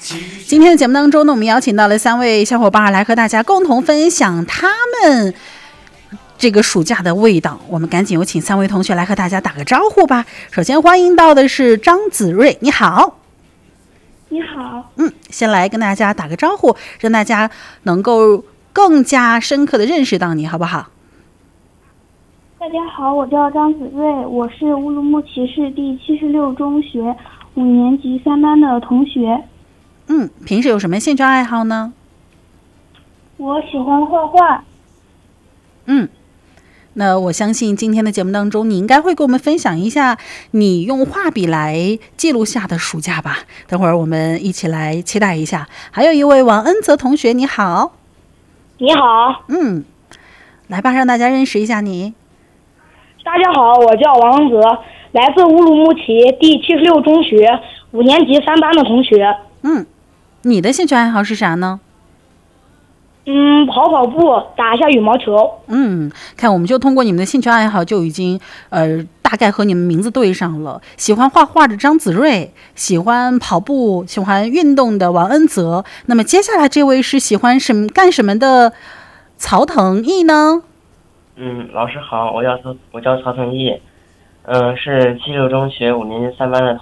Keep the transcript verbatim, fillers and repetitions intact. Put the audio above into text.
今天的节目当中呢，我们邀请到了三位小伙伴来和大家共同分享他们这个暑假的味道。我们赶紧有请三位同学来和大家打个招呼吧。首先欢迎到的是张子睿，你好。 你好。 嗯，先来跟大家打个招呼，让大家能够更加深刻的认识到你，好不好？ 大家好，我叫张子睿，我是乌鲁木齐市第七十六中学五年级三班的同学。 嗯，平时有什么兴趣爱好呢？ 我喜欢画画。 嗯，那我相信今天的节目当中，你应该会跟我们分享一下你用画笔来记录下的暑假吧。等会儿我们一起来期待一下。还有一位王恩泽同学，你好。 你好。 嗯，来吧，让大家认识一下你。 大家好，我叫王恩泽，来自乌鲁木齐第七十六中学五年级三班的同学。 嗯，你的兴趣爱好是啥呢？ 嗯，跑跑步，打一下羽毛球。 嗯，看我们就通过你们的兴趣爱好就已经呃大概和你们名字对上了。喜欢画画的张子睿，喜欢跑步、喜欢运动的王恩泽。那么接下来这位是喜欢什么干什么的曹腾毅呢？ 嗯，老师好，我叫曹我叫曹腾毅，嗯、呃，是七六中学五年级三班的